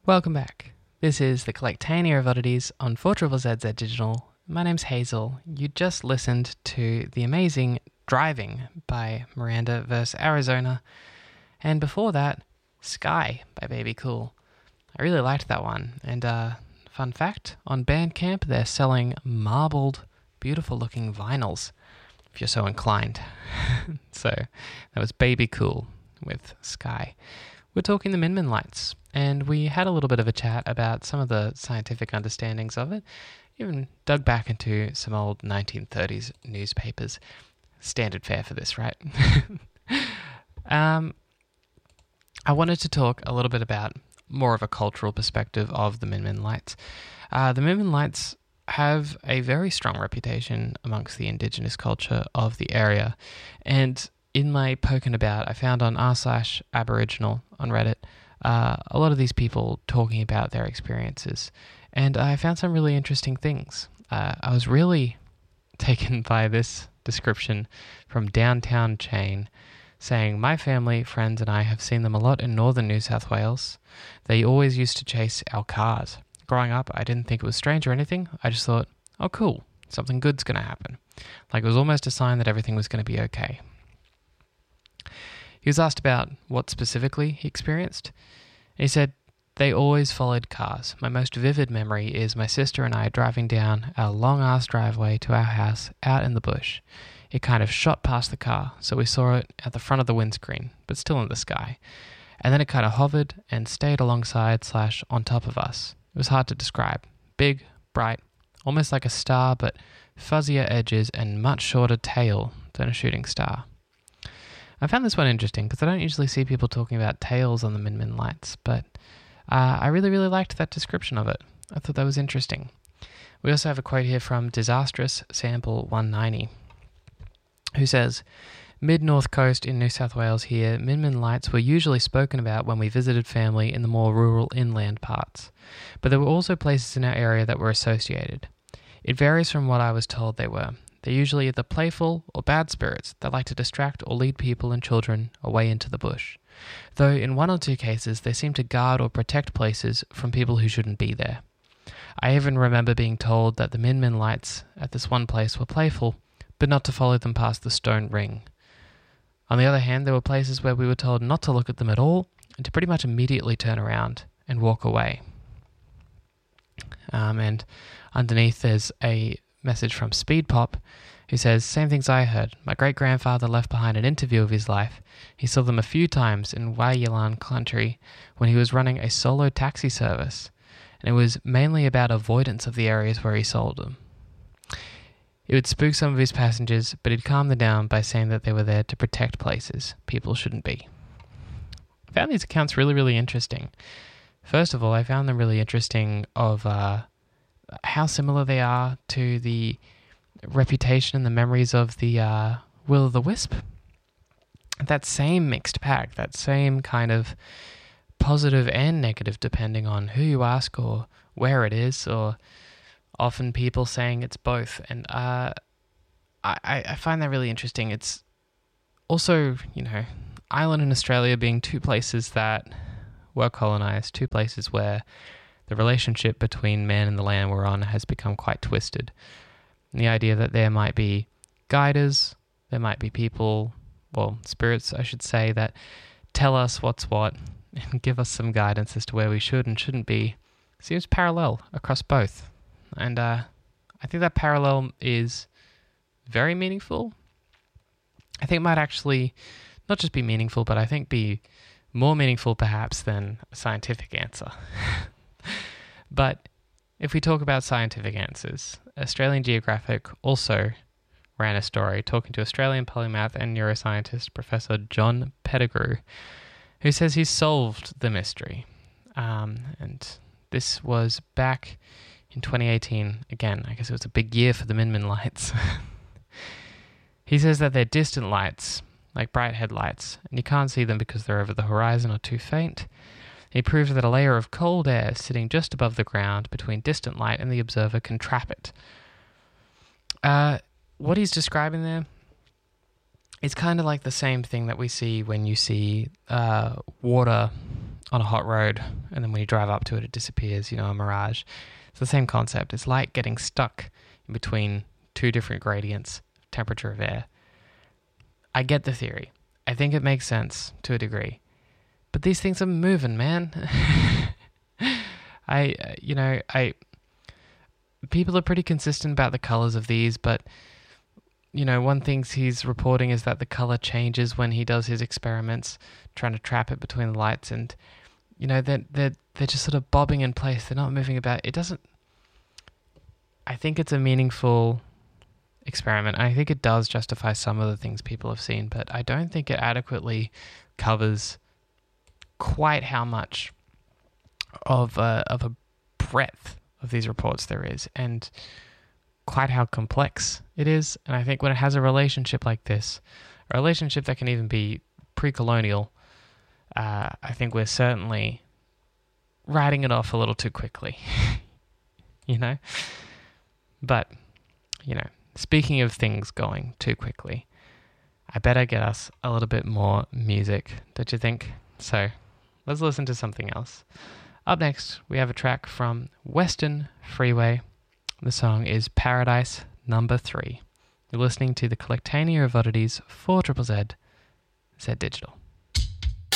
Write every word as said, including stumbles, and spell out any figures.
Welcome back. This is the Collectania of Oddities on four Z Z Z Digital. My name's Hazel. You just listened to the amazing Driving by Miranda versus Arizona. And before that, Sky by Baby Cool. I really liked that one. And uh, fun fact, on Bandcamp they're selling marbled, beautiful looking vinyls, if you're so inclined. So that was Baby Cool with Sky. We're talking the Min Min Lights, and we had a little bit of a chat about some of the scientific understandings of it, even dug back into some old nineteen thirties newspapers. Standard fare for this, right? um, I wanted to talk a little bit about more of a cultural perspective of the Min Min Lights. Uh, the Min Min Lights have a very strong reputation amongst the indigenous culture of the area, and in my poking about, I found on r slash aboriginal on Reddit uh, a lot of these people talking about their experiences, and I found some really interesting things. Uh, I was really taken by this description from Downtown Chain, saying, "My family, friends, and I have seen them a lot in northern New South Wales. They always used to chase our cars. Growing up, I didn't think it was strange or anything. I just thought, oh cool, something good's going to happen. Like it was almost a sign that everything was going to be okay." He was asked about what specifically he experienced. He said, "They always followed cars. My most vivid memory is my sister and I driving down our long-ass driveway to our house out in the bush. It kind of shot past the car, so we saw it at the front of the windscreen, but still in the sky. And then it kind of hovered and stayed alongside slash on top of us. It was hard to describe. Big, bright, almost like a star, but fuzzier edges and much shorter tail than a shooting star." I found this one interesting because I don't usually see people talking about tails on the Min Min Lights, but uh, I really, really liked that description of it. I thought that was interesting. We also have a quote here from Disastrous Sample one ninety, who says, "Mid-North Coast in New South Wales here, Min Min Lights were usually spoken about when we visited family in the more rural inland parts, but there were also places in our area that were associated. It varies from what I was told they were. They're usually either playful or bad spirits that like to distract or lead people and children away into the bush. Though in one or two cases, they seem to guard or protect places from people who shouldn't be there. I even remember being told that the Min Min Lights at this one place were playful, but not to follow them past the stone ring. On the other hand, there were places where we were told not to look at them at all and to pretty much immediately turn around and walk away." Um, and underneath there's a message from Speed Pop, who says, "Same things I heard. My great-grandfather left behind an interview of his life. He saw them a few times in Wayilan country when he was running a solo taxi service, and it was mainly about avoidance of the areas where he sold them. It would spook some of his passengers, but he'd calm them down by saying that they were there to protect places people shouldn't be." I found these accounts really, really interesting. First of all, I found them really interesting of uh, how similar they are to the reputation and the memories of the uh, Will-o'-the-Wisp. That same mixed pack, that same kind of positive and negative depending on who you ask or where it is, or often people saying it's both. And uh, I, I find that really interesting. It's also, you know, Ireland and Australia being two places that were colonized, two places where the relationship between man and the land we're on has become quite twisted. And the idea that there might be guiders, there might be people, well, spirits, I should say, that tell us what's what and give us some guidance as to where we should and shouldn't be, seems parallel across both. And uh, I think that parallel is very meaningful. I think it might actually not just be meaningful, but I think be more meaningful perhaps than a scientific answer. But if we talk about scientific answers, Australian Geographic also ran a story talking to Australian polymath and neuroscientist Professor John Pettigrew, who says he's solved the mystery. Um, and this was back in twenty eighteen. Again, I guess it was a big year for the Min Min Lights. He says that they're distant lights, like bright headlights, and you can't see them because they're over the horizon or too faint. He proved that a layer of cold air sitting just above the ground between distant light and the observer can trap it. Uh, what he's describing there is kind of like the same thing that we see when you see uh, water on a hot road, and then when you drive up to it, it disappears, you know, a mirage. It's the same concept. It's like getting stuck in between two different gradients of temperature of air. I get the theory. I think it makes sense to a degree. But these things are moving, man. I, uh, you know, I... People are pretty consistent about the colors of these, but, you know, one thing he's reporting is that the color changes when he does his experiments, trying to trap it between the lights, and, you know, they're, they're, they're just sort of bobbing in place. They're not moving about. It doesn't... I think it's a meaningful experiment. I think it does justify some of the things people have seen, but I don't think it adequately covers quite how much of a, of a breadth of these reports there is, and quite how complex it is. And I think when it has a relationship like this, a relationship that can even be pre-colonial, uh, I think we're certainly writing it off a little too quickly, you know? But, you know, speaking of things going too quickly, I better get us a little bit more music, don't you think? So let's listen to something else. Up next, we have a track from Western Freeway. The song is Paradise Number Three. You're listening to the Collectania of Oddities for Triple Z, Z Digital.